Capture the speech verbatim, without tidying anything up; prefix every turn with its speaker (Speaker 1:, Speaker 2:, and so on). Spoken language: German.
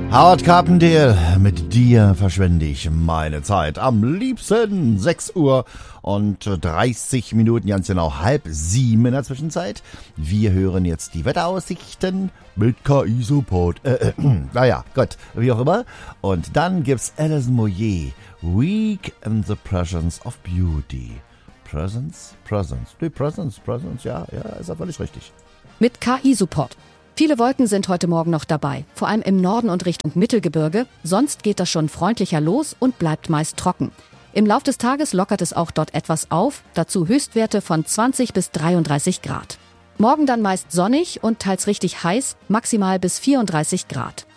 Speaker 1: Howard Carpendale, mit dir verschwende ich meine Zeit. Am liebsten sechs Uhr und dreißig Minuten, ganz genau halb sieben in der Zwischenzeit. Wir hören jetzt die Wetteraussichten mit K I-Support. Äh, äh, naja, Gott, wie auch immer. Und dann gibt's Alison Moyet, Week in the Presence of Beauty. Presence? Presence. Nee, Presence, Presence, ja, ja, ist ja völlig richtig.
Speaker 2: Mit K I-Support. Viele Wolken sind heute Morgen noch dabei, vor allem im Norden und Richtung Mittelgebirge. Sonst geht das schon freundlicher los und bleibt meist trocken. Im Lauf des Tages lockert es auch dort etwas auf, dazu Höchstwerte von zwanzig bis dreiunddreißig Grad. Morgen dann meist sonnig und teils richtig heiß, maximal bis vierunddreißig Grad.